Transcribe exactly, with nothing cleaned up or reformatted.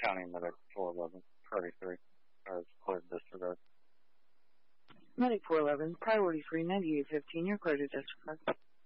County Medic four eleven, priority three. Or it's cleared disregard. Medic four eleven, priority three, ninety-eight fifteen, you're clear to disregard.